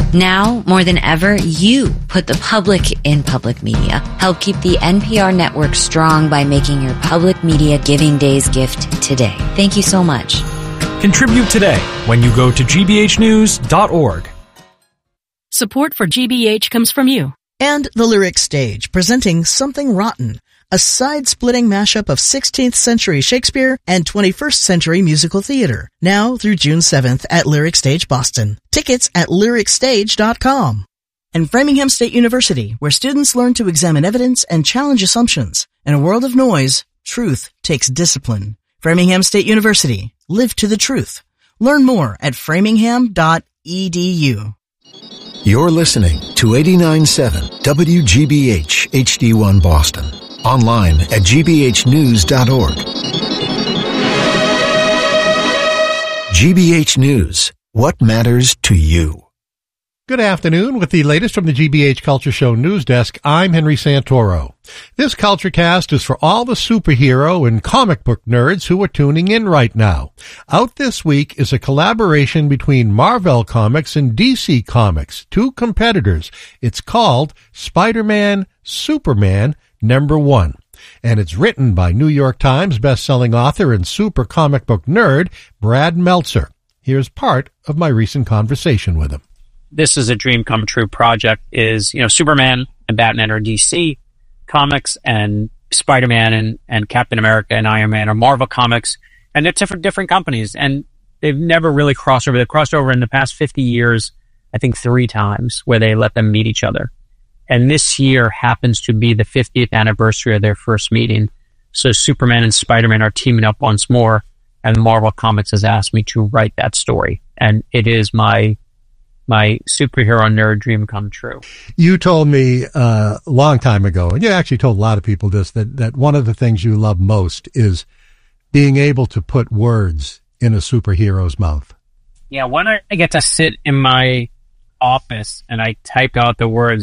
Now, more than ever, you put the public in public media. Help keep the NPR network strong by making your Public Media Giving Days gift today. Thank you so much. Contribute today when you go to gbhnews.org. Support for GBH comes from you. And the Lyric Stage, presenting Something Rotten, a side-splitting mashup of 16th century Shakespeare and 21st century musical theater. Now through June 7th at Lyric Stage Boston. Tickets at lyricstage.com. And Framingham State University, where students learn to examine evidence and challenge assumptions. In a world of noise, truth takes discipline. Framingham State University. Live to the truth. Learn more at framingham.edu. You're listening to 89.7 WGBH HD1 Boston. Online at gbhnews.org. GBH News. What matters to you? Good afternoon. With the latest from the GBH Culture Show news desk, I'm Henry Santoro. This CultureCast is for all the superhero and comic book nerds who are tuning in right now. Out this week is a collaboration between Marvel Comics and DC Comics, two competitors. It's called Spider-Man, Superman, #1. And it's written by New York Times bestselling author and super comic book nerd, Brad Meltzer. Here's part of my recent conversation with him. This is a dream come true project. Superman and Batman are DC Comics, and Spider-Man and Captain America and Iron Man are Marvel Comics, and they're different companies, and they've never really crossed over. They've crossed over in the past 50 years, I think 3 times, where they let them meet each other. And this year happens to be the 50th anniversary of their first meeting. So Superman and Spider-Man are teaming up once more, and Marvel Comics has asked me to write that story. And it is my superhero nerd dream come true. You told me a long time ago, and you actually told a lot of people this, that one of the things you love most is being able to put words in a superhero's mouth. Yeah, when I get to sit in my office and I type out the words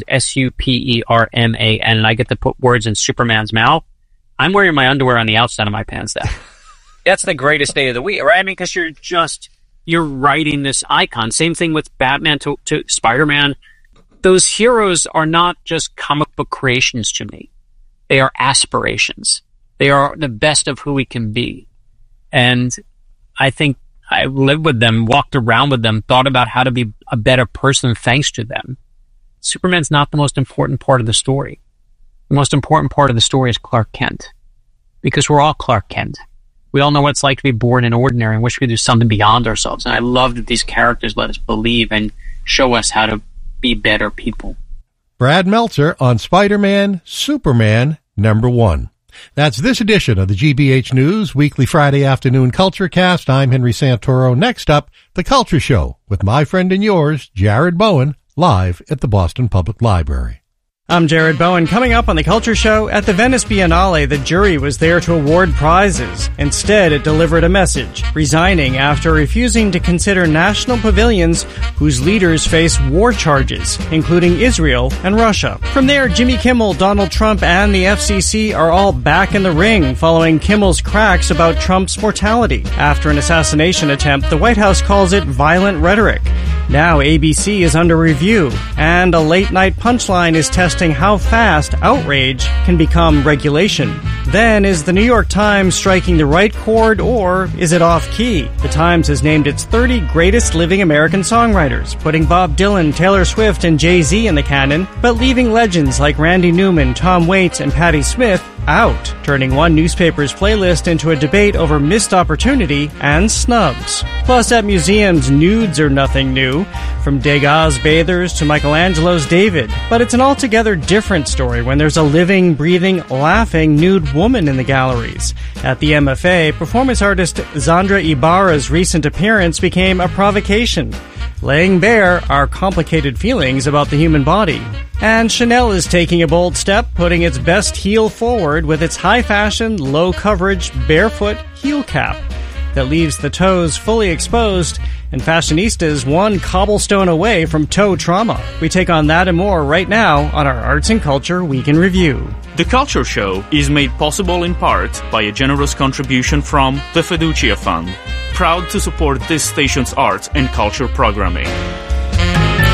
Superman, and I get to put words in Superman's mouth, I'm wearing my underwear on the outside of my pants then. That's the greatest day of the week, right? I mean, because you're writing this icon. Same thing with Batman to Spider-Man. Those heroes are not just comic book creations to me. They are aspirations. They are the best of who we can be. And I think I lived with them, walked around with them, thought about how to be a better person thanks to them. Superman's not the most important part of the story. The most important part of the story is Clark Kent. Because we're all Clark Kent. We all know what it's like to be born in ordinary and wish we could do something beyond ourselves. And I love that these characters let us believe and show us how to be better people. Brad Meltzer on Spider-Man, Superman, #1. That's this edition of the GBH News Weekly Friday Afternoon CultureCast. I'm Henry Santoro. Next up, The Culture Show with my friend and yours, Jared Bowen, live at the Boston Public Library. I'm Jared Bowen. Coming up on The Culture Show, at the Venice Biennale, the jury was there to award prizes. Instead, it delivered a message, resigning after refusing to consider national pavilions whose leaders face war charges, including Israel and Russia. From there, Jimmy Kimmel, Donald Trump, and the FCC are all back in the ring following Kimmel's cracks about Trump's mortality. After an assassination attempt, the White House calls it violent rhetoric. Now ABC is under review, and a late-night punchline is testing how fast outrage can become regulation. Then, is the New York Times striking the right chord, or is it off-key? The Times has named its 30 greatest living American songwriters, putting Bob Dylan, Taylor Swift, and Jay-Z in the canon, but leaving legends like Randy Newman, Tom Waits, and Patti Smith out, turning one newspaper's playlist into a debate over missed opportunity and snubs. Plus, at museums, nudes are nothing new, from Degas' Bathers to Michelangelo's David. But it's an altogether different story when there's a living, breathing, laughing nude woman in the galleries. At the MFA, performance artist Zandra Ibarra's recent appearance became a provocation, laying bare our complicated feelings about the human body. And Chanel is taking a bold step, putting its best heel forward with its high-fashion, low-coverage, barefoot heel cap that leaves the toes fully exposed, and fashionistas one cobblestone away from toe trauma. We take on that and more right now on our Arts and Culture Week in Review. The Culture Show is made possible in part by a generous contribution from the Fiducia Fund, proud to support this station's arts and culture programming.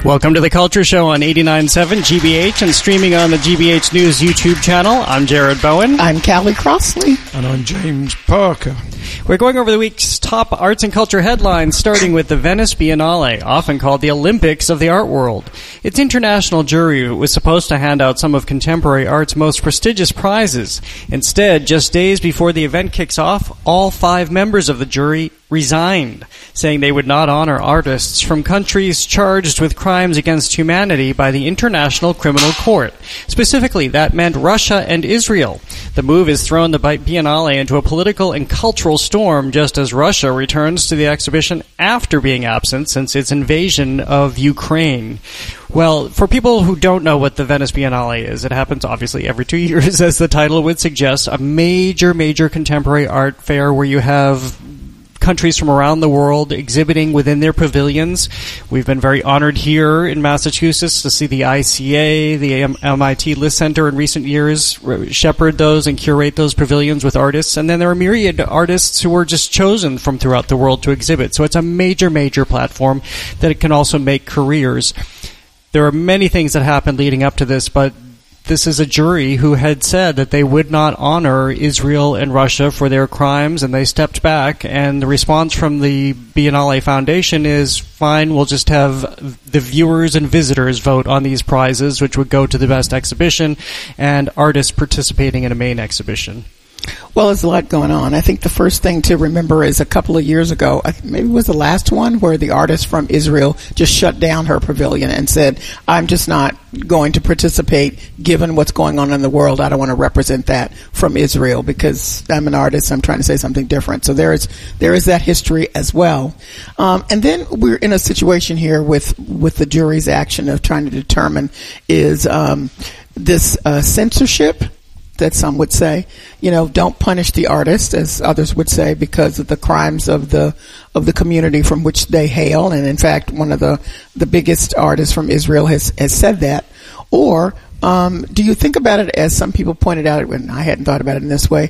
Welcome to the Culture Show on 89.7 GBH and streaming on the GBH News YouTube channel. I'm Jared Bowen. I'm Callie Crossley. And I'm James Parker. We're going over the week's top arts and culture headlines, starting with the Venice Biennale, often called the Olympics of the art world. Its international jury was supposed to hand out some of contemporary art's most prestigious prizes. Instead, just days before the event kicks off, all 5 members of the jury resigned, saying they would not honor artists from countries charged with crimes against humanity by the International Criminal Court. Specifically, that meant Russia and Israel. The move has thrown the Biennale into a political and cultural storm, just as Russia returns to the exhibition after being absent since its invasion of Ukraine. Well, for people who don't know what the Venice Biennale is, it happens obviously every 2 years, as the title would suggest, a major contemporary art fair where you have countries from around the world exhibiting within their pavilions. We've been very honored here in Massachusetts to see the ICA, the MIT List Center in recent years shepherd those and curate those pavilions with artists. And then there are myriad artists who were just chosen from throughout the world to exhibit. So it's a major platform that it can also make careers. There are many things that happened leading up to this, but this is a jury who had said that they would not honor Israel and Russia for their crimes, and they stepped back. And the response from the Biennale Foundation is, fine, we'll just have the viewers and visitors vote on these prizes, which would go to the best exhibition, and artists participating in a main exhibition. Well, there's a lot going on. I think the first thing to remember is a couple of years ago, maybe it was the last one, where the artist from Israel just shut down her pavilion and said, I'm just not going to participate given what's going on in the world. I don't want to represent that from Israel because I'm an artist. I'm trying to say something different. So there is that history as well. And then we're in a situation here with the jury's action of trying to determine is this censorship that some would say, don't punish the artist, as others would say, because of the crimes of the community from which they hail. And in fact, one of the biggest artists from Israel has said that. Or do you think about it, as some people pointed out, and I hadn't thought about it in this way,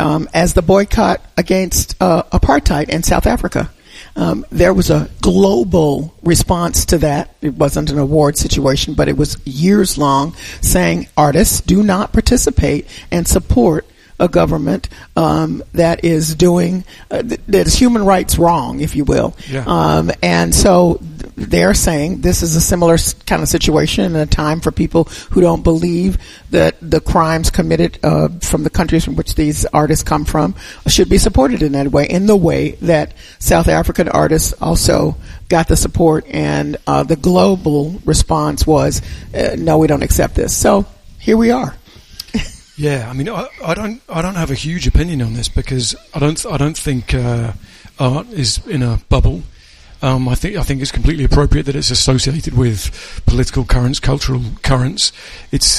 as the boycott against apartheid in South Africa? There was a global response to that. It wasn't an award situation, but it was years long, saying artists do not participate and support a government that is doing that is human rights wrong, if you will. Yeah. And so they're saying this is a similar kind of situation and a time for people who don't believe that the crimes committed from the countries from which these artists come from should be supported in that way, in the way that South African artists also got the support, and the global response was, no, we don't accept this. So here we are. Yeah, I mean, I don't have a huge opinion on this because I don't think art is in a bubble. I think it's completely appropriate that it's associated with political currents, cultural currents. It's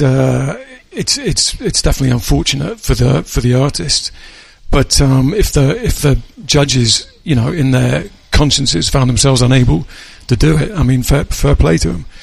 definitely unfortunate for the artist, but if the judges, in their consciences found themselves unable to do it, I mean, fair play to them.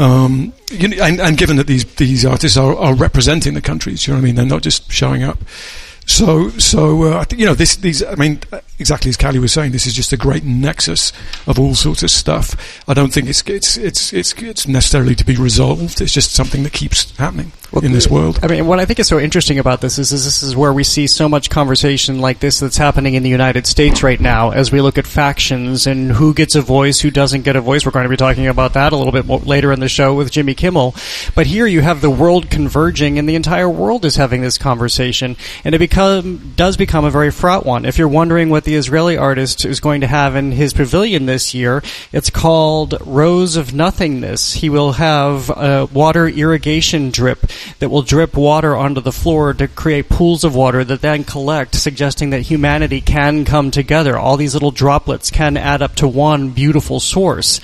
And given that these artists are representing the countries, you know what I mean? They're not just showing up. So I think these. I mean, exactly as Callie was saying, this is just a great nexus of all sorts of stuff. I don't think it's necessarily to be resolved. It's just something that keeps happening in this world. I mean, what I think is so interesting about this is where we see so much conversation like this that's happening in the United States right now, as we look at factions and who gets a voice, who doesn't get a voice. We're going to be talking about that a little bit more later in the show with Jimmy Kimmel. But here you have the world converging, and the entire world is having this conversation, and it does become a very fraught one. If you're wondering what the Israeli artist is going to have in his pavilion this year, it's called Rose of Nothingness. He will have a water irrigation drip that will drip water onto the floor to create pools of water that then collect, suggesting that humanity can come together. All these little droplets can add up to one beautiful source.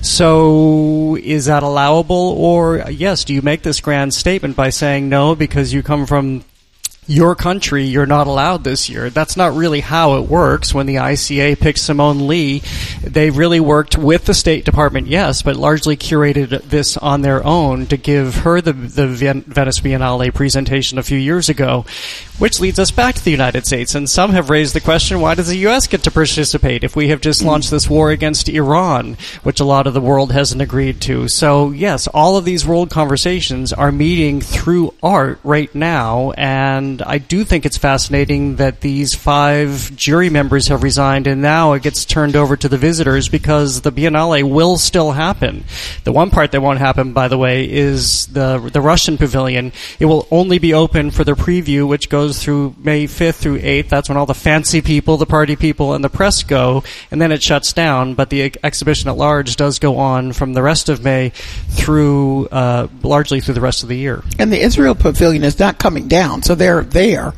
So is that allowable? Or, yes, do you make this grand statement by saying no because you come from your country, you're not allowed this year. That's not really how it works. When the ICA picked Simone Lee, they really worked with the State Department, yes, but largely curated this on their own to give her the Venice Biennale presentation a few years ago, which leads us back to the United States. And some have raised the question, why does the U.S. get to participate if we have just launched this war against Iran, which a lot of the world hasn't agreed to? So, yes, all of these world conversations are meeting through art right now, and I do think it's fascinating that these 5 jury members have resigned, and now it gets turned over to the visitors because the Biennale will still happen. The one part that won't happen, by the way, is the Russian pavilion. It will only be open for the preview, which goes through May 5th through 8th. That's when all the fancy people, the party people, and the press go, and then it shuts down. But the exhibition at large does go on from the rest of May through largely through the rest of the year. And the Israel pavilion is not coming down, so they're there.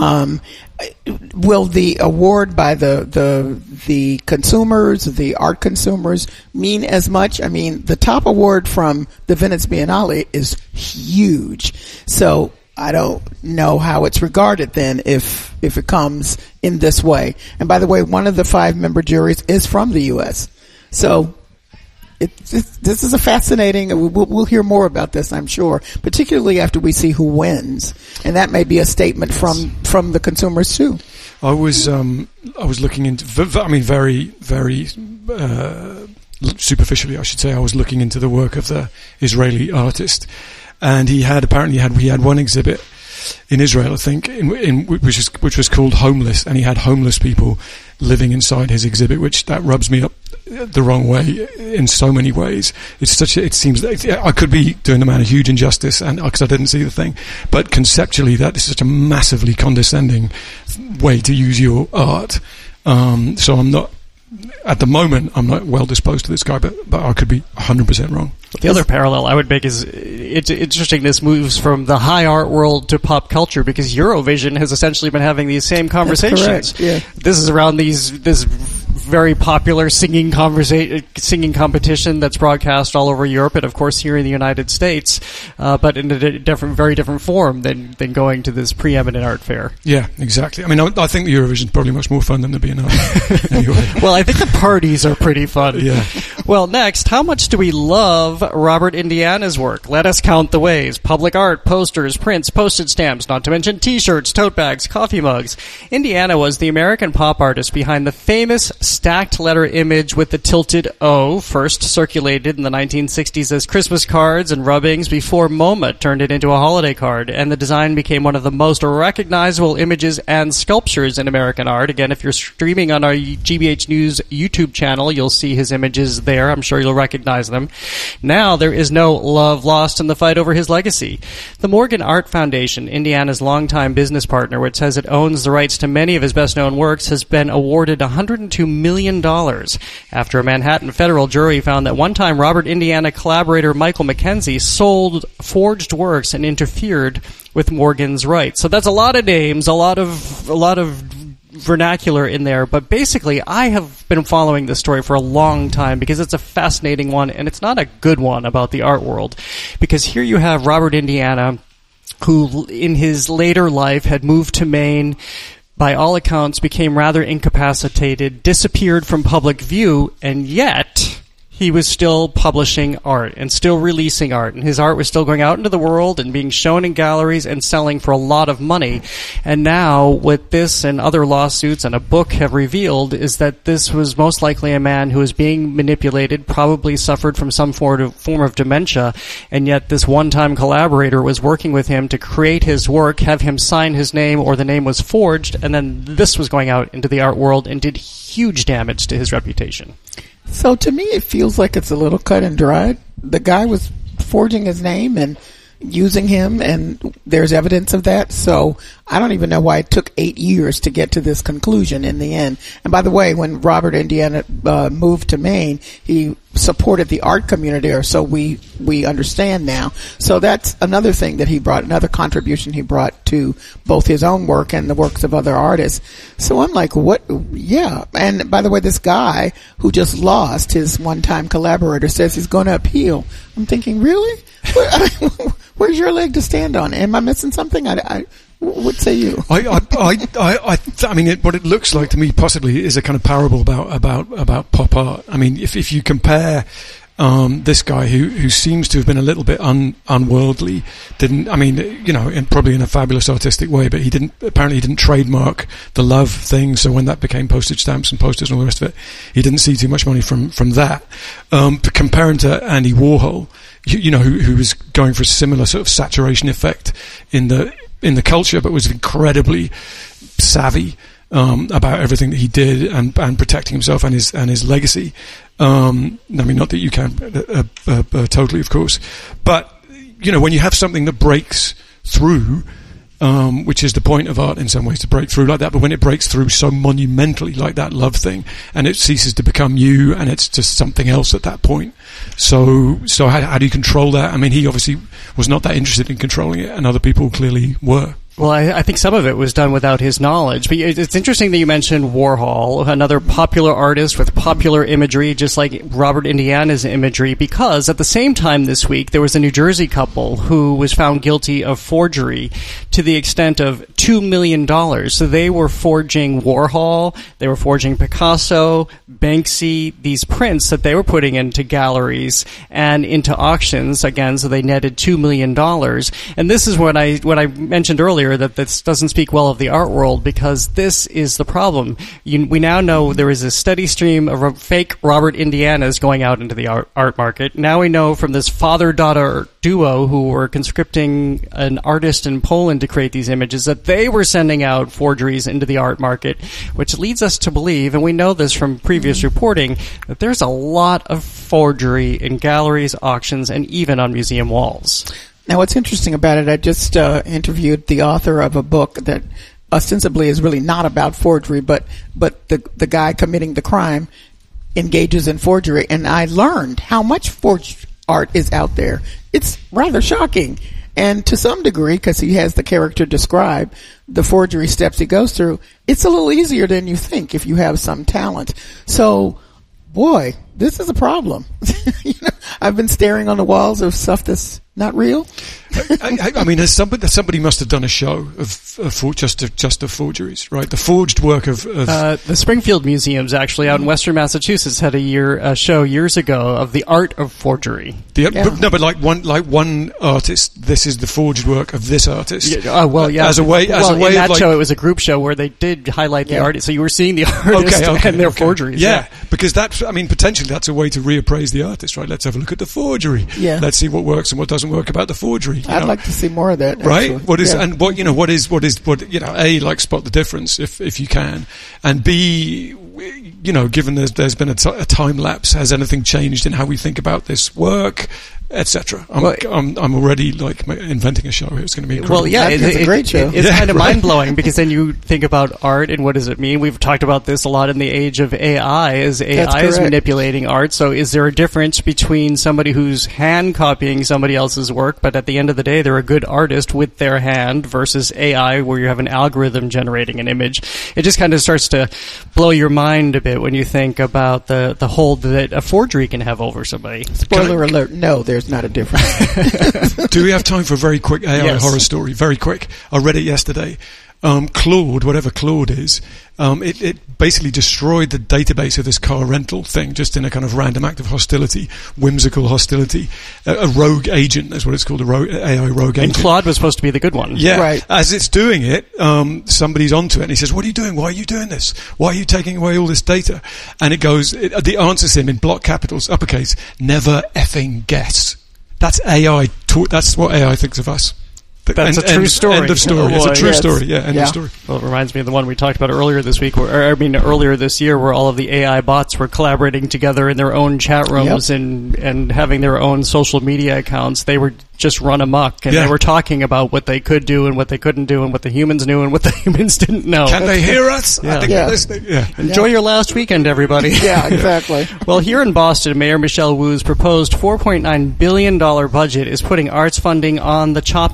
Will the award by the consumers, the art consumers, mean as much? I mean, the top award from the Venice Biennale is huge. So I don't know how it's regarded then if it comes in this way. And by the way, one of the 5-member juries is from the U.S. So this is a fascinating. We'll hear more about this, I'm sure, particularly after we see who wins, and that may be a statement from the consumers too. I was looking into. I mean, very, very superficially, I should say. I was looking into the work of the Israeli artist, and he had one exhibit in Israel, I think, which was called Homeless, and he had homeless people living inside his exhibit, which that rubs me up the wrong way in so many ways. It seems like I could be doing the man a huge injustice, and because I didn't see the thing, but conceptually that is such a massively condescending way to use your art. So I'm not, at the moment, I'm not well disposed to this guy, but I could be 100% wrong. The other parallel I would make is it's interesting this moves from the high art world to pop culture, because Eurovision has essentially been having these same conversations. That's correct, yeah. This is around this very popular singing competition that's broadcast all over Europe and of course here in the United States, but in a very different form than going to this preeminent art fair. Yeah, exactly. I mean, I think the Eurovision is probably much more fun than the Biennale. Anyway. Well, I think the parties are pretty fun. Yeah. Well, next, how much do we love Robert Indiana's work? Let us count the ways. Public art, posters, prints, postage stamps, not to mention t-shirts, tote bags, coffee mugs. Indiana was the American pop artist behind the famous stacked letter image with the tilted O, first circulated in the 1960s as Christmas cards and rubbings before MoMA turned it into a holiday card, and the design became one of the most recognizable images and sculptures in American art. Again, if you're streaming on our GBH News YouTube channel, you'll see his images there. I'm sure you'll recognize them. Now, there is no love lost in the fight over his legacy. The Morgan Art Foundation, Indiana's longtime business partner, which says it owns the rights to many of his best-known works, has been awarded $102 million after a Manhattan federal jury found that one-time Robert Indiana collaborator Michael McKenzie sold forged works and interfered with Morgan's rights. So that's a lot of names, a lot of vernacular in there, but basically I have been following this story for a long time because it's a fascinating one, and it's not a good one about the art world, because here you have Robert Indiana, who in his later life had moved to Maine, by all accounts became rather incapacitated, disappeared from public view, and yet he was still publishing art and still releasing art, and his art was still going out into the world and being shown in galleries and selling for a lot of money. And now, what this and other lawsuits and a book have revealed is that this was most likely a man who was being manipulated, probably suffered from some form of dementia, and yet this one-time collaborator was working with him to create his work, have him sign his name, or the name was forged, and then this was going out into the art world and did huge damage to his reputation. So to me, it feels like it's a little cut and dried. The guy was forging his name and using him, and there's evidence of that. So I don't even know why it took 8 years to get to this conclusion in the end. And by the way, when Robert Indiana moved to Maine, he supported the art community, or so we understand now. So that's another thing that he brought, another contribution he brought to both his own work and the works of other artists. So I'm like, what? Yeah. And by the way, this guy who just lost his one-time collaborator says he's going to appeal. I'm thinking, really? Where's your leg to stand on? Am I missing something? What say you? I mean, what it looks like to me possibly is a kind of parable about pop art. I mean, if you compare this guy who seems to have been a little bit unworldly, probably in a fabulous artistic way, but he didn't trademark the love thing. So when that became postage stamps and posters and all the rest of it, he didn't see too much money from that. But comparing to Andy Warhol, who was going for a similar sort of saturation effect in the culture, but was incredibly savvy about everything that he did and protecting himself and his legacy. Not that you can totally, of course, but when you have something that breaks through, which is the point of art in some ways, to break through like that, but when it breaks through so monumentally like that love thing, and it ceases to become you and it's just something else at that point. So how do you control that? I mean, he obviously was not that interested in controlling it, and other people clearly were. Well, I think some of it was done without his knowledge. But it's interesting that you mentioned Warhol, another popular artist with popular imagery, just like Robert Indiana's imagery, because at the same time this week, there was a New Jersey couple who was found guilty of forgery to the extent of $2 million. So they were forging Warhol, they were forging Picasso, Banksy, these prints that they were putting into galleries and into auctions, again, so they netted $2 million. And this is what I mentioned earlier, that this doesn't speak well of the art world, because this is the problem. We now know there is a steady stream of fake Robert Indianas going out into the art market. Now we know from this father-daughter duo who were conscripting an artist in Poland to create these images that they were sending out forgeries into the art market, which leads us to believe, and we know this from previous reporting, that there's a lot of forgery in galleries, auctions, and even on museum walls. Now, what's interesting about it, I just interviewed the author of a book that ostensibly is really not about forgery, but the guy committing the crime engages in forgery, and I learned how much forged art is out there. It's rather shocking. And to some degree, because he has the character describe the forgery steps he goes through, it's a little easier than you think if you have some talent. So, boy, this is a problem. I've been staring on the walls of stuff that's not real. I mean, somebody must have done a show of just of forgeries, right? The forged work of the Springfield Museum's actually out in Western Massachusetts had a show years ago of the art of forgery. But like one artist, this is the forged work of this artist. Yeah. As a way in that show, it was a group show where they did highlight the artist, so you were seeing the artist and their forgeries. Yeah, because potentially that's a way to reappraise the artist, right? Let's have a look at the forgery. Yeah. Let's see what works and what doesn't work about the forgery. I'd like to see more of that. Right? Actually. A, spot the difference if you can, and B, given there's been a time lapse, has anything changed in how we think about this work, etc.? I'm already inventing a show here. It's going to be incredible. Well, yeah, it's a great show. It's kind of mind-blowing, because then you think about art and what does it mean? We've talked about this a lot in the age of AI, as AI is manipulating art. So is there a difference between somebody who's hand copying somebody else's work, but at the end of the day they're a good artist with their hand, versus AI where you have an algorithm generating an image? It just kind of starts to blow your mind a bit when you think about the hold that a forgery can have over somebody. Spoiler alert, no, there's not a difference. Do we have time for a very quick AI horror story? Very quick. I read it yesterday. Claude, whatever Claude is, it basically destroyed the database of this car rental thing just in a kind of random act of hostility, whimsical hostility. A rogue agent is what it's called, AI rogue agent. And Claude was supposed to be the good one. Yeah. Right. As it's doing it, somebody's onto it and he says, "What are you doing? Why are you doing this? Why are you taking away all this data?" And the answer's him in block capitals, uppercase, "Never effing guess." That's AI. That's what AI thinks of us. That's a true story. End of story. It's a true story. Yeah, end of story. Well, it reminds me of the one we talked about earlier this week, earlier this year, where all of the AI bots were collaborating together in their own chat rooms and having their own social media accounts. They were just run amok, and they were talking about what they could do and what they couldn't do, and what the humans knew and what the humans didn't know. Can they hear us? Yeah. I think they're listening. Yeah. Enjoy your last weekend, everybody. Yeah, exactly. Well, here in Boston, Mayor Michelle Wu's proposed $4.9 billion budget is putting arts funding on the chopping block.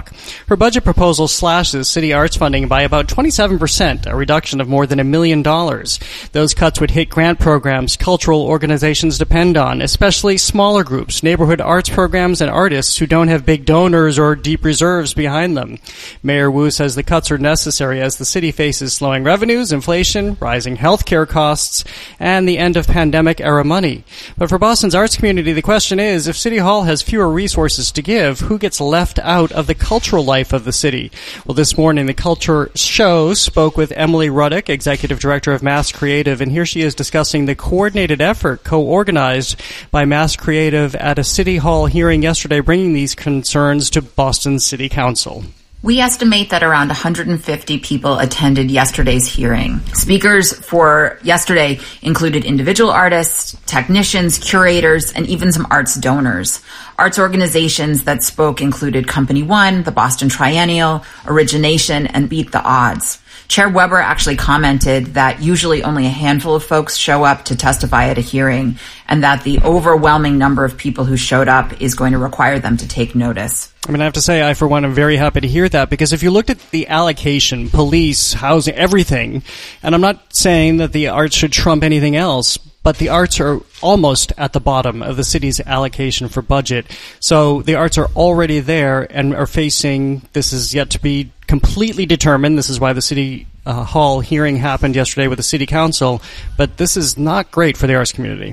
talk. Her budget proposal slashes city arts funding by about 27%, a reduction of more than $1 million. Those cuts would hit grant programs cultural organizations depend on, especially smaller groups, neighborhood arts programs, and artists who don't have big donors or deep reserves behind them. Mayor Wu says the cuts are necessary as the city faces slowing revenues, inflation, rising healthcare costs, and the end of pandemic-era money. But for Boston's arts community, the question is, if City Hall has fewer resources to give, who gets left out of the cultural life of the city? Well, this morning, the Culture Show spoke with Emily Ruddick, Executive Director of Mass Creative, and here she is discussing the coordinated effort co-organized by Mass Creative at a City Hall hearing yesterday, bringing these concerns to Boston City Council. We estimate that around 150 people attended yesterday's hearing. Speakers for yesterday included individual artists, technicians, curators, and even some arts donors. Arts organizations that spoke included Company One, the Boston Triennial, Origination, and Beat the Odds. Chair Weber actually commented that usually only a handful of folks show up to testify at a hearing, and that the overwhelming number of people who showed up is going to require them to take notice. I mean, I have to say, I, for one, am very happy to hear that, because if you looked at the allocation, police, housing, everything, and I'm not saying that the arts should trump anything else, but the arts are almost at the bottom of the city's allocation for budget. So the arts are already there and are facing, this is yet to be completely determined. This is why the City Hall hearing happened yesterday with the City Council. But this is not great for the arts community.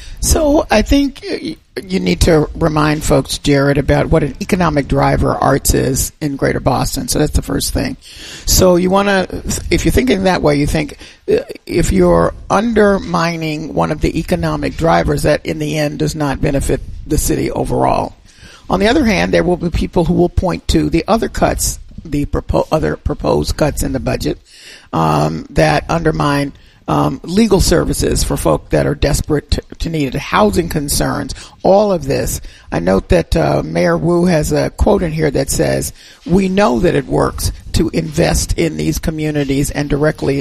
So I think you need to remind folks, Jared, about what an economic driver arts is in Greater Boston. So that's the first thing. So you want to, if you're thinking that way, you think if you're undermining one of the economic drivers, that in the end does not benefit the city overall. On the other hand, there will be people who will point to the other cuts, the other proposed cuts in the budget that undermine legal services for folk that are desperate to need it, housing concerns, all of this. I note that Mayor Wu has a quote in here that says, "We know that it works to invest in these communities and directly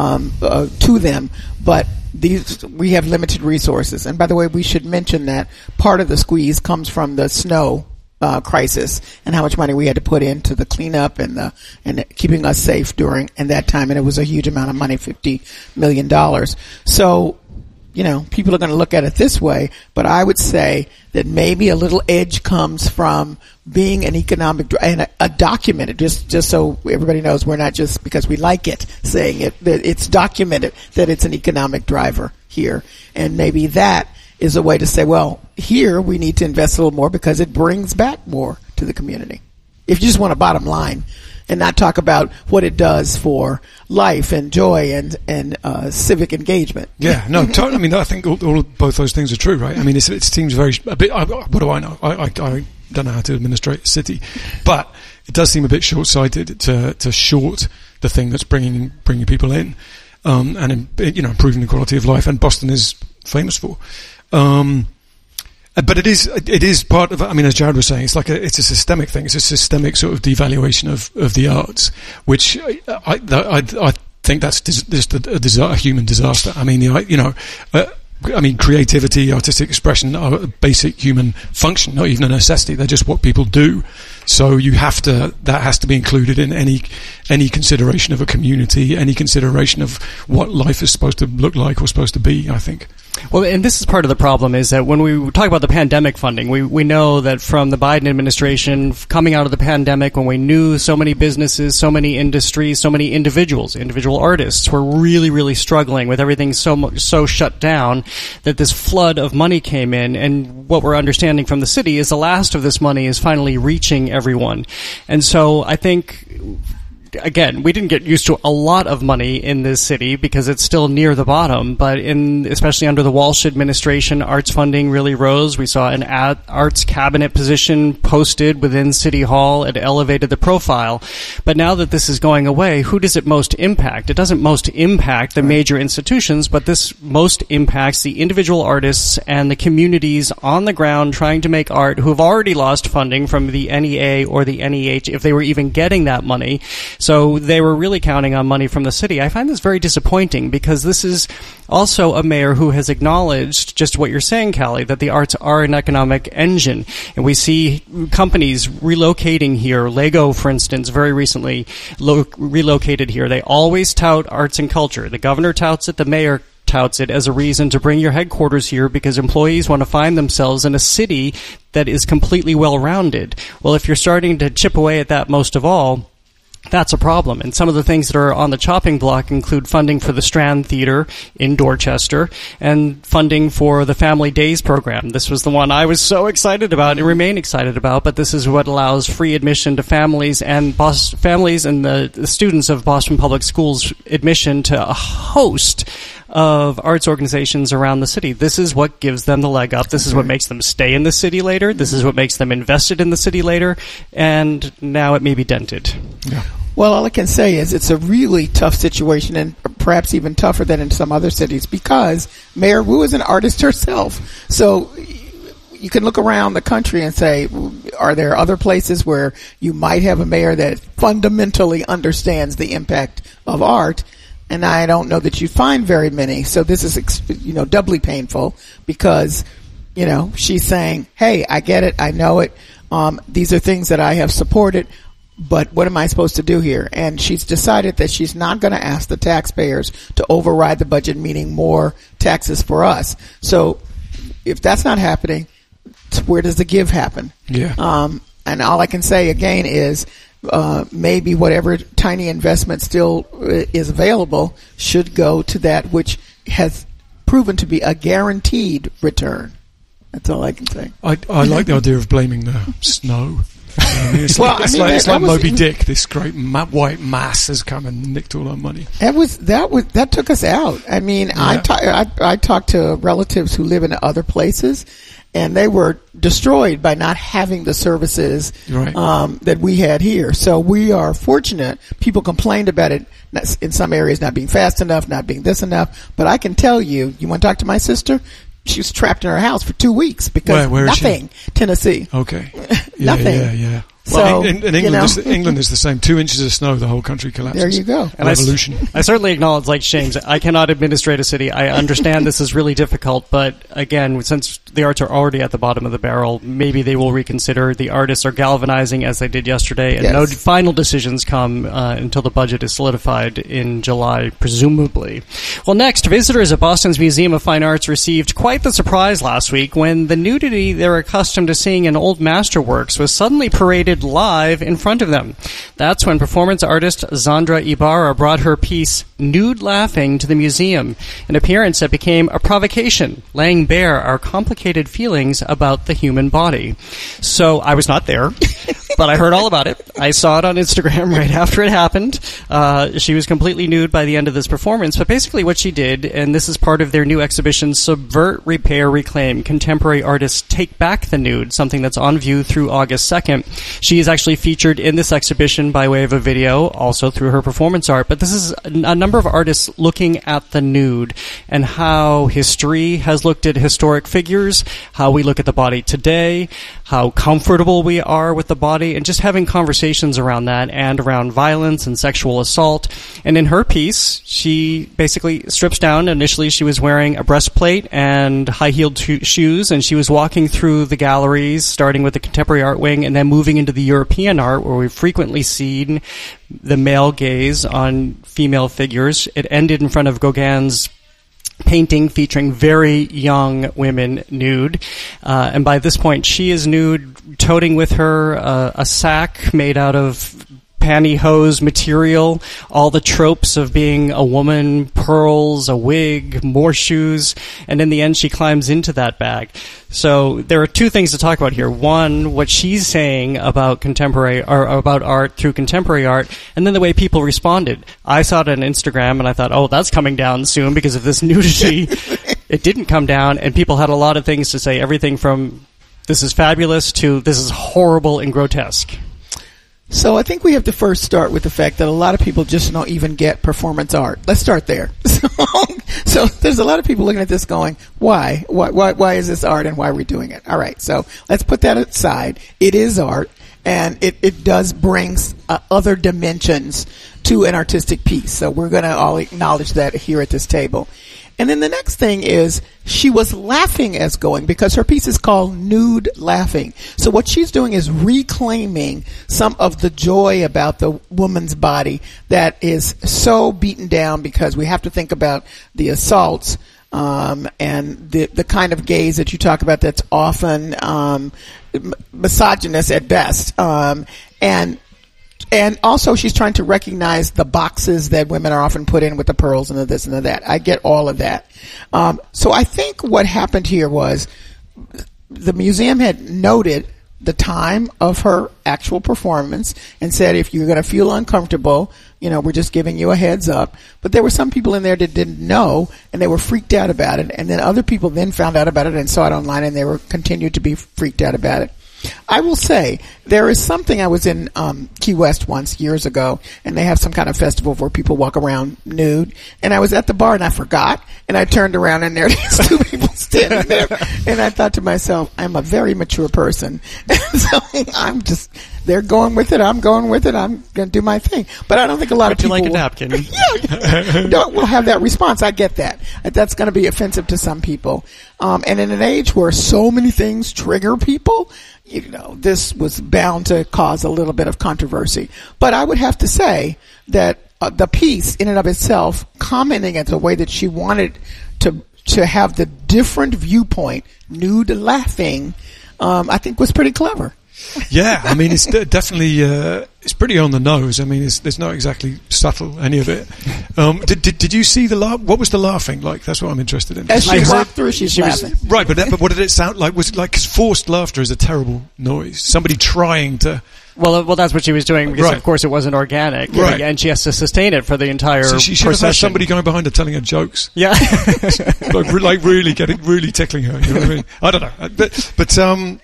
to them, but we have limited resources." And by the way, we should mention that part of the squeeze comes from the snow crisis and how much money we had to put into the cleanup and keeping us safe during that time. And it was a huge amount of money, $50 million. So, people are going to look at it this way, but I would say that maybe a little edge comes from being an economic and a documented, just so everybody knows, we're not just because we like it saying it, that it's documented that it's an economic driver here. And maybe that is a way to say, well, here we need to invest a little more because it brings back more to the community. If you just want a bottom line and not talk about what it does for life and joy and civic engagement. Yeah, no, totally. I mean, I think both those things are true, right? I mean, it seems a bit, what do I know? I don't know how to administrate a city, but it does seem a bit short-sighted to short the thing that's bringing people in, and improving the quality of life, and Boston is famous for. But it is part of, I mean, as Jared was saying, it's a systemic thing. It's a systemic sort of devaluation of the arts, which I think that's just a human disaster. I mean, creativity, artistic expression are a basic human function, not even a necessity. They're just what people do. So that has to be included in any consideration of a community, any consideration of what life is supposed to look like or supposed to be, I think. Well, and this is part of the problem, is that when we talk about the pandemic funding, we know that from the Biden administration coming out of the pandemic, when we knew so many businesses, so many industries, so many individual artists were really, really struggling with everything so shut down, that this flood of money came in. And what we're understanding from the city is the last of this money is finally reaching everyone. And so I think, again, we didn't get used to a lot of money in this city because it's still near the bottom, but especially under the Walsh administration, arts funding really rose. We saw an arts cabinet position posted within City Hall. It elevated the profile. But now that this is going away, who does it most impact? It doesn't most impact the major institutions, but this most impacts the individual artists and the communities on the ground trying to make art who have already lost funding from the NEA or the NEH, if they were even getting that money. So they were really counting on money from the city. I find this very disappointing because this is also a mayor who has acknowledged just what you're saying, Callie, that the arts are an economic engine. And we see companies relocating here. Lego, for instance, very recently relocated here. They always tout arts and culture. The governor touts it, the mayor touts it as a reason to bring your headquarters here because employees want to find themselves in a city that is completely well-rounded. Well, if you're starting to chip away at that most of all, that's a problem. And some of the things that are on the chopping block include funding for the Strand Theater in Dorchester and funding for the Family Days program. This was the one I was so excited about and remain excited about, but this is what allows free admission to families and the students of Boston Public Schools admission to a host of arts organizations around the city. This is what gives them the leg up. This is what makes them stay in the city later. This is what makes them invested in the city later. And now it may be dented. Yeah. Well, all I can say is it's a really tough situation, and perhaps even tougher than in some other cities, because Mayor Wu is an artist herself. So you can look around the country and say, are there other places where you might have a mayor that fundamentally understands the impact of art? And I don't know that you find very many. So this is, doubly painful because, she's saying, hey, I get it. I know it. These are things that I have supported, but what am I supposed to do here? And she's decided that she's not going to ask the taxpayers to override the budget, meaning more taxes for us. So if that's not happening, where does the give happen? Yeah. And all I can say again is, maybe whatever tiny investment still is available should go to that which has proven to be a guaranteed return. That's all I can say. I like the idea of blaming the snow. It's like Moby Dick. This great white mass has come and nicked all our money. That took us out. I mean, yeah. I talked to relatives who live in other places, and they were destroyed by not having the services that we had here. So we are fortunate. People complained about it in some areas not being fast enough, not being this enough. But I can tell you want to talk to my sister? She was trapped in her house for 2 weeks because where nothing. Tennessee. Okay. Nothing. Yeah. Well, so, in England is the same. 2 inches of snow, the whole country collapses. There you go. And revolution. I certainly acknowledge, like James, I cannot administrate a city. I understand this is really difficult, but again, since the arts are already at the bottom of the barrel, maybe they will reconsider. The artists are galvanizing as they did yesterday, and no final decisions come until the budget is solidified in July, presumably. Well, next, visitors at Boston's Museum of Fine Arts received quite the surprise last week when the nudity they're accustomed to seeing in old masterworks was suddenly paraded live in front of them. That's when performance artist Zandra Ibarra brought her piece Nude Laughing to the museum, an appearance that became a provocation, laying bare our complicated feelings about the human body. So I was not there, but I heard all about it. I saw it on Instagram right after it happened. She was completely nude by the end of this performance, but basically what she did, and this is part of their new exhibition, Subvert, Repair, Reclaim, Contemporary Artists Take Back the Nude, something that's on view through August 2nd. She is actually featured in this exhibition by way of a video, also through her performance art, but this is a number of artists looking at the nude and how history has looked at historic figures, how we look at the body today, how comfortable we are with the body, and just having conversations around that and around violence and sexual assault. And in her piece, she basically strips down. Initially, she was wearing a breastplate and high-heeled shoes, and she was walking through the galleries, starting with the contemporary art wing and then moving into the European art, where we've frequently seen the male gaze on female figures. It ended in front of Gauguin's painting featuring very young women nude. And by this point, she is nude, toting with her a sack made out of pantyhose material, all the tropes of being a woman, pearls, a wig, more shoes, and in the end she climbs into that bag. So there are two things to talk about here. One, what she's saying about contemporary or about art through contemporary art, and then the way people responded. I saw it on Instagram and I thought, oh, that's coming down soon because of this nudity. It didn't come down, and people had a lot of things to say, everything from this is fabulous to this is horrible and grotesque. So I think we have to first start with the fact that a lot of people just don't even get performance art. Let's start there. So there's a lot of people looking at this going, why? Why is this art and why are we doing it? All right. So let's put that aside. It is art. And it does bring other dimensions to an artistic piece. So we're going to all acknowledge that here at this table. And then the next thing is she was laughing as going, because her piece is called Nude Laughing. So what she's doing is reclaiming some of the joy about the woman's body that is so beaten down, because we have to think about the assaults and the kind of gaze that you talk about that's often misogynist at best. And also she's trying to recognize the boxes that women are often put in with the pearls and the this and the that. I get all of that. So I think what happened here was the museum had noted the time of her actual performance and said, if you're going to feel uncomfortable, we're just giving you a heads up. But there were some people in there that didn't know, and they were freaked out about it. And then other people then found out about it and saw it online, and they were continued to be freaked out about it. I will say, there is something, I was in Key West once years ago, and they have some kind of festival where people walk around nude, and I was at the bar and I forgot, and I turned around and there were these two people standing there, and I thought to myself, I'm a very mature person, and so they're going with it, I'm going with it, I'm going to do my thing. But I don't think a lot of people... Would you like a napkin? will have that response. I get that. That's going to be offensive to some people. And in an age where so many things trigger people, this was bound to cause a little bit of controversy. But I would have to say that the piece in and of itself, commenting at the way that she wanted to have the different viewpoint, nude laughing, I think was pretty clever. Yeah, I mean, it's definitely it's pretty on the nose. I mean, there's not exactly subtle, any of it. Did you see the laugh? What was the laughing like? That's what I'm interested in. As she walked through, she was laughing. Right, but what did it sound like? Was it like, because forced laughter is a terrible noise. Somebody trying to... Well, that's what she was doing, because of course it wasn't organic, right? And she has to sustain it for the entire. So she should have had somebody going behind her telling her jokes. Yeah, like really tickling her. You know what I mean? I don't know, but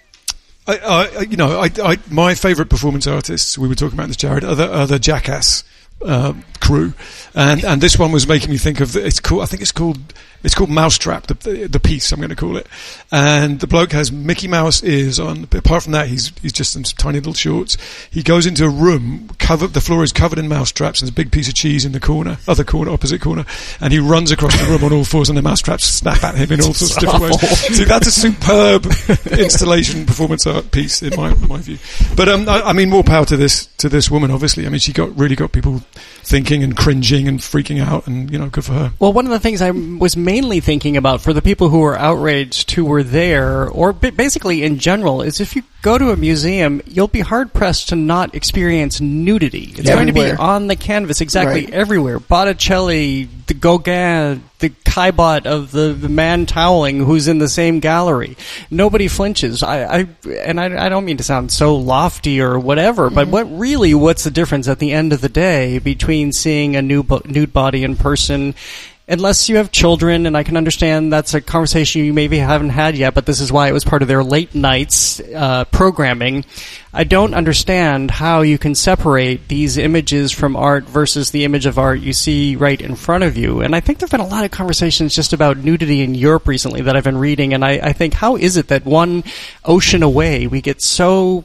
my favourite performance artists, we were talking about this, Jared, are the Jackass crew, and this one was making me think of it's called Mousetrap, the piece, I'm going to call it. And the bloke has Mickey Mouse ears on. But apart from that, he's just in some tiny little shorts. He goes into a room, the floor is covered in mousetraps, and there's a big piece of cheese in the opposite corner, and he runs across the room on all fours, and the mousetraps snap at him in all sorts of different ways. So that's a superb installation performance art piece in my view. But I mean, more power to this woman, obviously. I mean, she really got people thinking and cringing and freaking out, and good for her. Well, one of the things I was mainly thinking about for the people who were outraged who were there, or basically in general, is if you go to a museum, you'll be hard-pressed to not experience nudity. It's going to be on the canvas everywhere. Botticelli, the Gauguin, the Caillebotte of the man toweling who's in the same gallery. Nobody flinches. I don't mean to sound so lofty or whatever, but what's the difference at the end of the day between seeing a nude body in person? Unless you have children, and I can understand that's a conversation you maybe haven't had yet, but this is why it was part of their late nights programming. I don't understand how you can separate these images from art versus the image of art you see right in front of you. And I think there have been a lot of conversations just about nudity in Europe recently that I've been reading, and I think, how is it that one ocean away we get so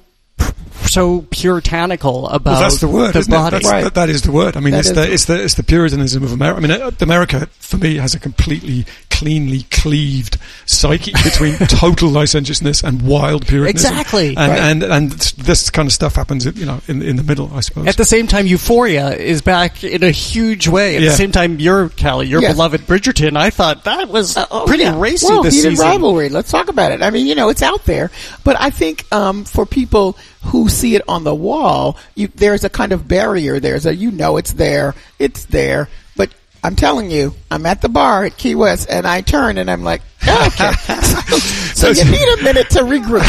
puritanical about that's the word, the body. That is the word. I mean, it's the Puritanism of America. I mean, America, for me, has a completely cleanly cleaved psyche between total licentiousness and wild Puritanism. Exactly. And this kind of stuff happens, in the middle, I suppose. At the same time, Euphoria is back in a huge way. At the same time, your beloved Bridgerton, I thought that was pretty racy this season. Rivalry. Let's talk about it. I mean, it's out there. But I think for people who see it on the wall, there's a kind of barrier. There's it's there. But I'm telling you, I'm at the bar at Key West, and I turn, and I'm like, okay. So you need a minute to regroup.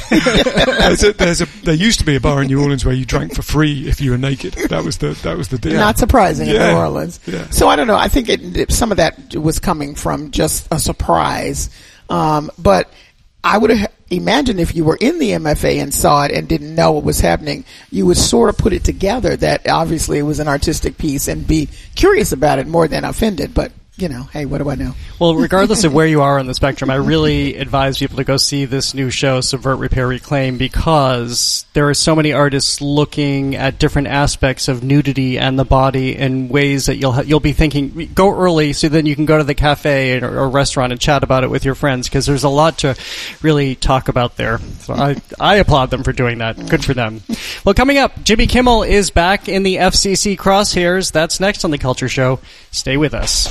There used to be a bar in New Orleans where you drank for free if you were naked. That was the deal. Not surprising in New Orleans. Yeah. So I don't know. I think some of that was coming from just a surprise. But I would have imagined if you were in the MFA and saw it and didn't know what was happening, you would sort of put it together that obviously it was an artistic piece and be curious about it more than offended. But hey, what do I know? Well, regardless of where you are on the spectrum, I really advise people to go see this new show, Subvert, Repair, Reclaim, because there are so many artists looking at different aspects of nudity and the body in ways that you'll be thinking, go early so then you can go to the cafe or restaurant and chat about it with your friends, because there's a lot to really talk about there. So I applaud them for doing that. Good for them. Well, coming up, Jimmy Kimmel is back in the FCC crosshairs. That's next on The Culture Show. Stay with us.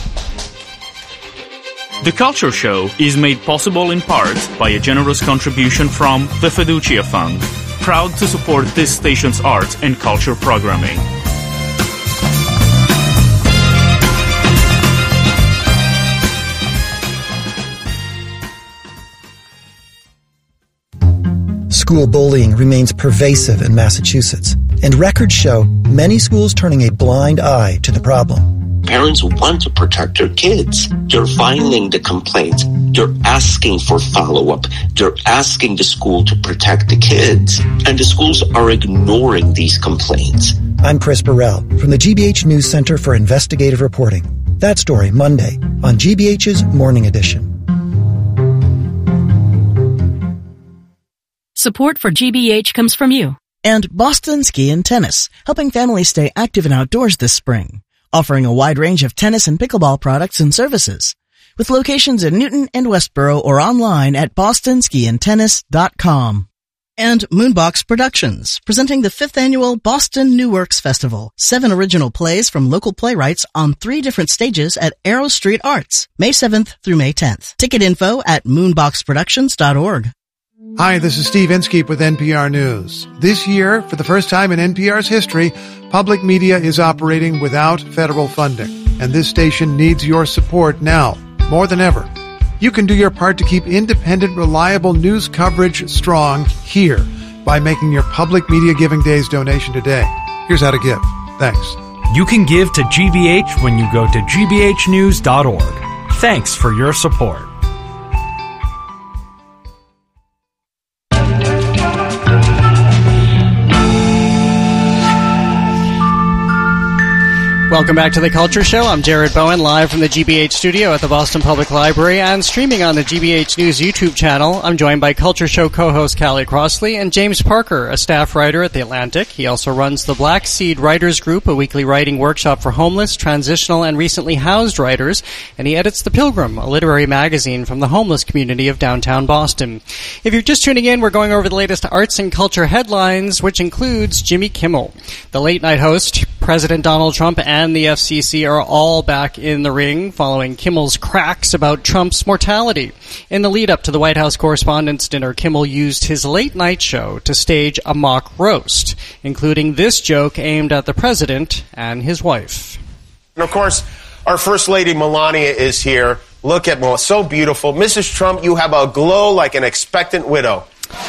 The Culture Show is made possible in part by a generous contribution from the Fiducia Fund, proud to support this station's art and culture programming. School bullying remains pervasive in Massachusetts, and records show many schools turning a blind eye to the problem. Parents want to protect their kids. They're filing the complaints. They're asking for follow-up. They're asking the school to protect the kids. And the schools are ignoring these complaints. I'm Chris Burrell from the GBH News Center for Investigative Reporting. That story Monday on GBH's Morning Edition. Support for GBH comes from you. And Boston Ski and Tennis, helping families stay active and outdoors this spring. Offering a wide range of tennis and pickleball products and services. With locations in Newton and Westboro or online at bostonskiandtennis.com. And Moonbox Productions, presenting the 5th annual Boston New Works Festival. 7 original plays from local playwrights on 3 different stages at Arrow Street Arts, May 7th through May 10th. Ticket info at moonboxproductions.org. Hi, this is Steve Inskeep with NPR News. This year, for the first time in NPR's history, public media is operating without federal funding. And this station needs your support now, more than ever. You can do your part to keep independent, reliable news coverage strong here by making your Public Media Giving Days donation today. Here's how to give. Thanks. You can give to GBH when you go to gbhnews.org. Thanks for your support. Welcome back to The Culture Show. I'm Jared Bowen, live from the GBH studio at the Boston Public Library and streaming on the GBH News YouTube channel. I'm joined by Culture Show co-host Callie Crossley and James Parker, a staff writer at The Atlantic. He also runs the Black Seed Writers Group, a weekly writing workshop for homeless, transitional, and recently housed writers. And he edits The Pilgrim, a literary magazine from the homeless community of downtown Boston. If you're just tuning in, we're going over the latest arts and culture headlines, which includes Jimmy Kimmel. The late-night host, President Donald Trump, and the FCC are all back in the ring following Kimmel's cracks about Trump's mortality. In the lead-up to the White House Correspondents' Dinner, Kimmel used his late-night show to stage a mock roast, including this joke aimed at the president and his wife. And, of course, our First Lady Melania is here. Look at Melania, so beautiful. Mrs. Trump, you have a glow like an expectant widow.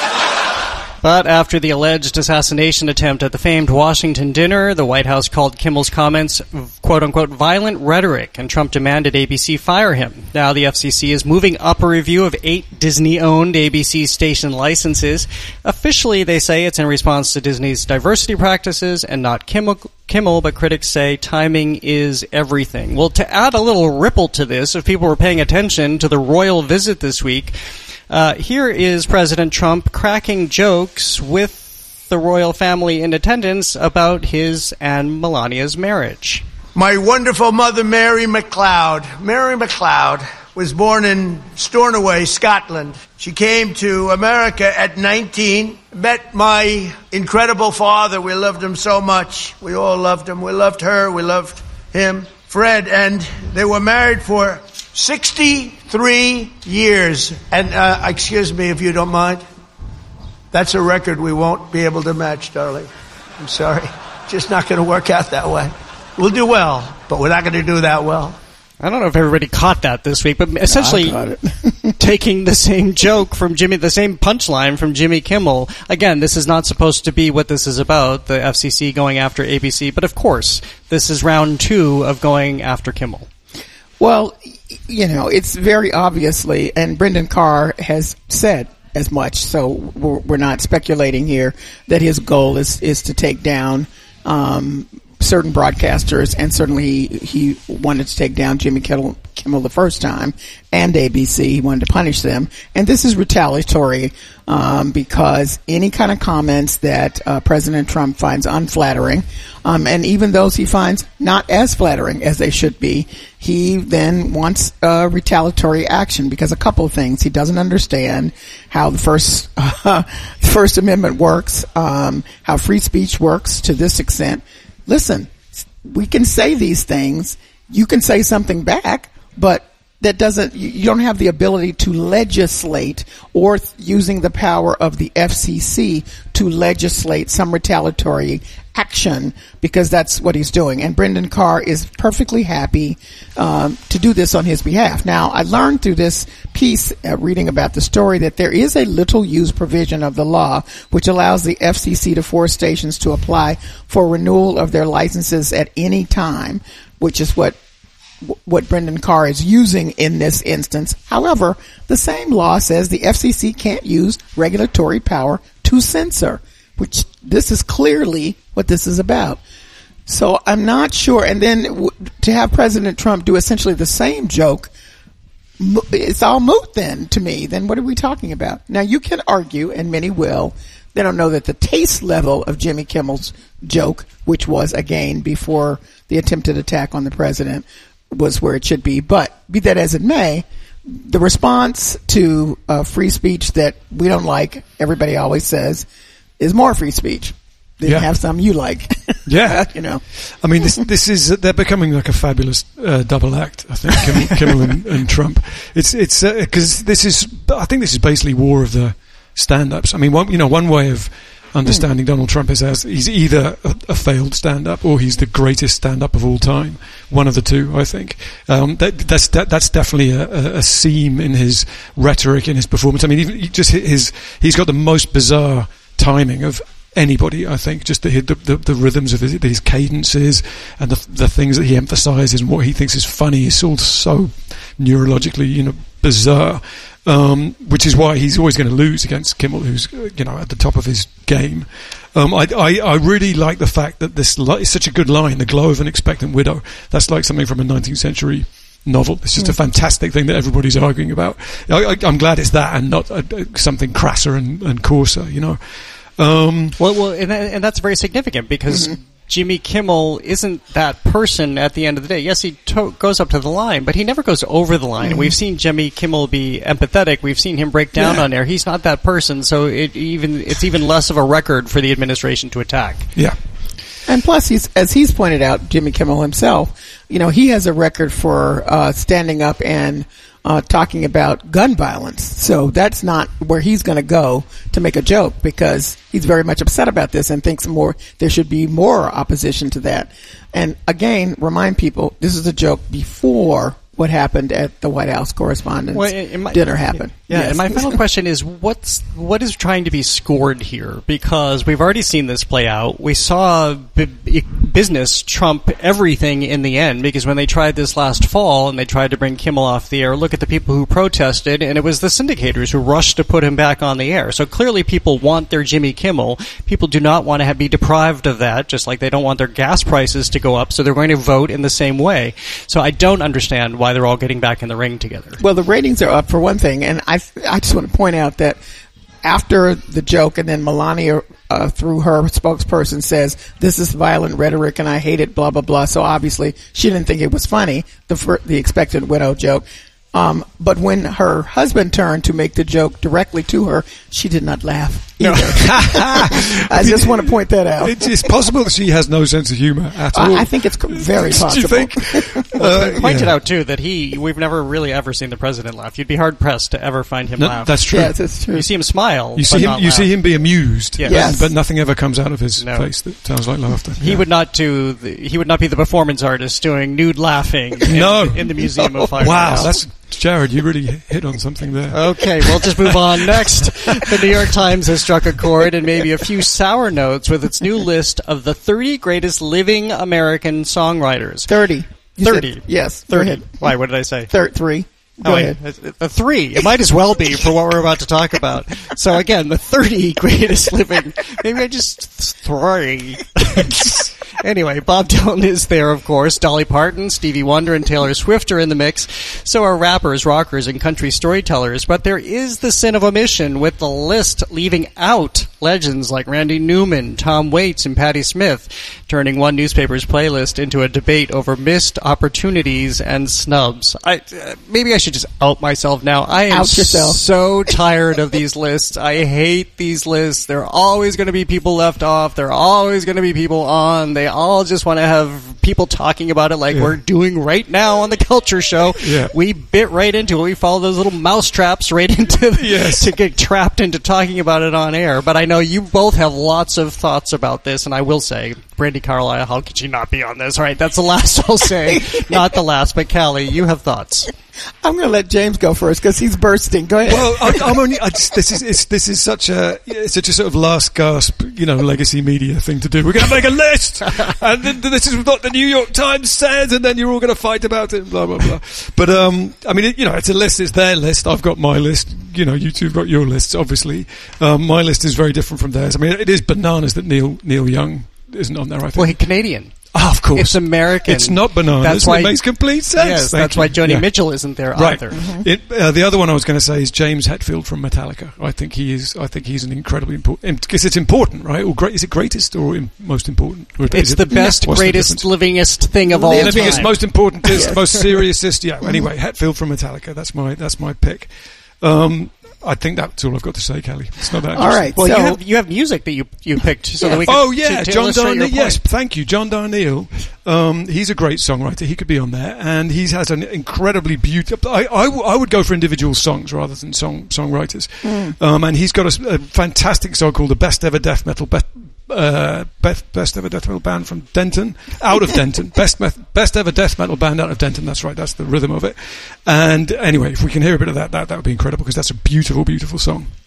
But after the alleged assassination attempt at the famed Washington dinner, the White House called Kimmel's comments, quote-unquote, violent rhetoric, and Trump demanded ABC fire him. Now the FCC is moving up a review of 8 Disney-owned ABC station licenses. Officially, they say it's in response to Disney's diversity practices and not Kimmel, but critics say timing is everything. Well, to add a little ripple to this, if people were paying attention to the royal visit this week, here is President Trump cracking jokes with the royal family in attendance about his and Melania's marriage. My wonderful mother, Mary MacLeod. Mary MacLeod was born in Stornoway, Scotland. She came to America at 19, met my incredible father. We loved him so much. We all loved him. We loved her. We loved him, Fred. And they were married for 63 years. And excuse me if you don't mind. That's a record we won't be able to match, darling. I'm sorry. Just not going to work out that way. We'll do well, but we're not going to do that well. I don't know if everybody caught that this week, but essentially taking the same joke from Jimmy, the same punchline from Jimmy Kimmel. Again, this is not supposed to be what this is about, the FCC going after ABC, but of course, this is round 2 of going after Kimmel. Well, you know, it's very obviously, and Brendan Carr has said as much, so we're not speculating here, that his goal is to take down certain broadcasters, and certainly he wanted to take down Jimmy Kimmel the first time, and ABC. He wanted to punish them. And this is retaliatory because any kind of comments that President Trump finds unflattering, and even those he finds not as flattering as they should be, he then wants retaliatory action because a couple of things. He doesn't understand how the First Amendment works, how free speech works to this extent. Listen, we can say these things. You can say something back, but that doesn't, you don't have the ability to legislate or using the power of the FCC to legislate some retaliatory action, because that's what he's doing. And Brendan Carr is perfectly happy to do this on his behalf. Now, I learned through this piece, reading about the story, that there is a little used provision of the law which allows the FCC to force stations to apply for renewal of their licenses at any time, which is what Brendan Carr is using in this instance. However, the same law says the FCC can't use regulatory power to censor, which this is clearly what this is about. So I'm not sure. And then to have President Trump do essentially the same joke, it's all moot then to me. Then what are we talking about? Now you can argue, and many will, they don't know that the taste level of Jimmy Kimmel's joke, which was again before the attempted attack on the president, was where it should be. But be that as it may, the response to free speech that we don't like, everybody always says, is more free speech. Then have some you like. Yeah. You know. I mean, this is, they're becoming like a fabulous double act, I think, Kimmel and Trump. It's because I think this is basically war of the stand-ups. I mean, one way of understanding Donald Trump is as he's either a failed stand-up or he's the greatest stand-up of all time. One of the two, I think. That's definitely a seam in his rhetoric, in his performance. I mean, even he's got the most bizarre timing of anybody, I think. Just the rhythms of his cadences and the things that he emphasizes and what he thinks is funny is all so neurologically, bizarre. Which is why he's always going to lose against Kimmel, who's at the top of his game. I really like the fact that this is such a good line, the glow of an expectant widow. That's like something from a 19th century novel. It's just a fantastic thing that everybody's arguing about. I'm glad it's that and not something crasser and coarser, Well, and that's very significant because Jimmy Kimmel isn't that person at the end of the day. Yes, he goes up to the line, but he never goes over the line. We've seen Jimmy Kimmel be empathetic. We've seen him break down on air. He's not that person, so it's even less of a record for the administration to attack. Yeah. And plus, as he's pointed out, Jimmy Kimmel himself, he has a record for standing up and talking about gun violence. So that's not where he's going to go to make a joke, because he's very much upset about this and thinks there should be more opposition to that. And again, remind people, this is a joke before what happened at the White House Correspondents' dinner happened. Yeah, yes. And my final question is, what is trying to be scored here? Because we've already seen this play out. We saw business trump everything in the end, because when they tried this last fall and they tried to bring Kimmel off the air, look at the people who protested, and it was the syndicators who rushed to put him back on the air. So clearly people want their Jimmy Kimmel. People do not want to be deprived of that, just like they don't want their gas prices to go up, so they're going to vote in the same way. So I don't understand why they're all getting back in the ring together. Well, the ratings are up for one thing, and I just want to point out that after the joke, and then Melania, through her spokesperson, says, this is violent rhetoric and I hate it, blah, blah, blah. So obviously she didn't think it was funny, the expectant widow joke. But when her husband turned to make the joke directly to her, she did not laugh either. I just want to point that out. It's possible that she has no sense of humor at all. I think it's very possible. Do you think? Pointed out, too, that we've never really ever seen the president laugh. You'd be hard-pressed to ever find him laugh. That's true. Yes, that's true. You see him smile, You see him be amused, yes. But nothing ever comes out of his face that sounds like laughter. He would not be the performance artist doing nude laughing in the Museum of Fine Wow, Arts. Jared, you really hit on something there. Okay, we'll just move on. Next, the New York Times has struck a chord and maybe a few sour notes with its new list of the 30 greatest living American songwriters. 30. 30. Yes. 30. Why? What did I say? 3. Go ahead. The 3. It might as well be for what we're about to talk about. So again, the 30 greatest living. Maybe I just 3. Anyway, Bob Dylan is there, of course. Dolly Parton, Stevie Wonder, and Taylor Swift are in the mix. So are rappers, rockers, and country storytellers. But there is the sin of omission, with the list leaving out legends like Randy Newman, Tom Waits, and Patti Smith, turning one newspaper's playlist into a debate over missed opportunities and snubs. Maybe I should just out myself now. I am so tired of these lists. I hate these lists. There are always going to be people left off. There are always going to be people on. They all just want to have people talking about it like we're doing right now on the Culture Show. Yeah. We bit right into it. We follow those little mouse traps right into to get trapped into talking about it on air. But I know you both have lots of thoughts about this, and I will say, Brandi Carlile, how could she not be on this? All right, that's the last I'll say. Not the last, but Callie, you have thoughts. I'm going to let James go first because he's bursting. Go ahead. Well, this is such a sort of last gasp, legacy media thing to do. We're going to make a list, and this is what the New York Times says, and then you're all going to fight about it, blah blah blah. But it's a list. It's their list. I've got my list. You two have got your lists. Obviously, my list is very different from theirs. I mean, it is bananas that Neil Young isn't on there. I think. Well, he's Canadian. Oh, of course. It's American. It's not bananas. That's why, it makes complete sense. Yes, that's why Joni Mitchell isn't there either. Mm-hmm. The other one I was going to say is James Hetfield from Metallica. I think he's an incredibly important, because it's important, right? Or is it greatest or most important? Or it's the best, greatest, livingest thing of all time. Livingest, most importantest, most seriousest. Yeah. Anyway, Hetfield from Metallica. That's my pick. I think that's all I've got to say, Kelly. It's not that. All right. Well, you have music that you picked, so that we can. Oh yeah, John Darnielle. Yes, thank you, John Darnielle. He's a great songwriter. He could be on there, and he has an incredibly beautiful. I would go for individual songs rather than songwriters. And he's got a fantastic song called "The Best Ever Death Metal." Best ever death metal band from Denton, out of Denton. Best ever death metal band out of Denton. That's right. That's the rhythm of it. And anyway, if we can hear a bit of that would be incredible, because that's a beautiful, beautiful song.